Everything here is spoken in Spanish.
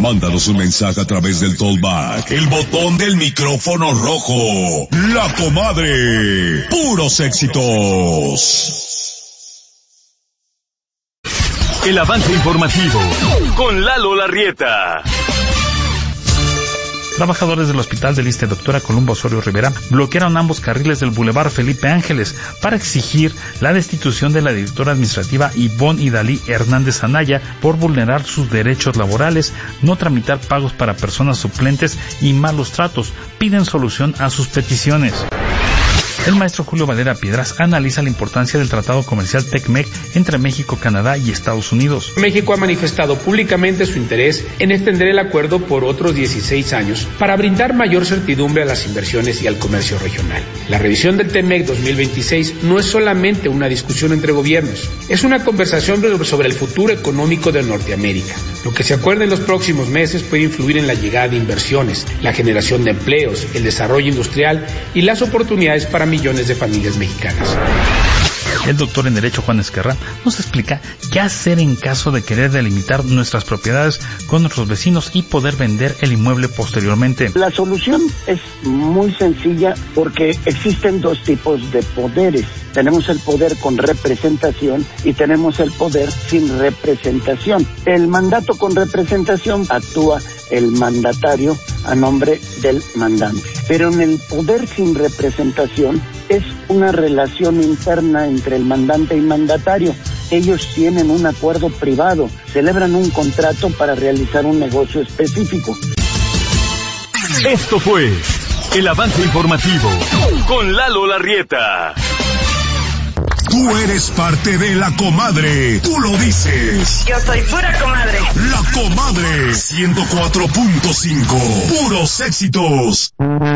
Mándanos un mensaje a través del Tollback, el botón del micrófono rojo. La Comadre. Puros éxitos. El avance informativo con Lalo Larrieta. Trabajadores del Hospital del Iste Doctora Columba Osorio Rivera bloquearon ambos carriles del Boulevard Felipe Ángeles para exigir la destitución de la directora administrativa Ivonne Idalí Hernández Anaya por vulnerar sus derechos laborales, no tramitar pagos para personas suplentes y malos tratos. Piden solución a sus peticiones. El maestro Julio Valera Piedras analiza la importancia del Tratado Comercial TECMEC entre México, Canadá y Estados Unidos. México ha manifestado públicamente su interés en extender el acuerdo por otros 16 años para brindar mayor certidumbre a las inversiones y al comercio regional. La revisión del TECMEC 2026 no es solamente una discusión entre gobiernos, es una conversación sobre el futuro económico de Norteamérica. Lo que se acuerde en los próximos meses puede influir en la llegada de inversiones, la generación de empleos, el desarrollo industrial y las oportunidades para millones de familias mexicanas. El doctor en Derecho Juan Esquerra nos explica qué hacer en caso de querer delimitar nuestras propiedades con nuestros vecinos y poder vender el inmueble posteriormente. La solución es muy sencilla porque existen dos tipos de poderes. Tenemos el poder con representación y tenemos el poder sin representación. El mandato con representación actúa el mandatario a nombre del mandante. Pero en el poder sin representación es una relación interna entre el mandante y mandatario. Ellos tienen un acuerdo privado, celebran un contrato para realizar un negocio específico. Esto fue el avance informativo con Lalo Larrieta. Tú eres parte de La Comadre. Tú lo dices. Yo soy pura comadre. La Comadre 104.5. Puros éxitos.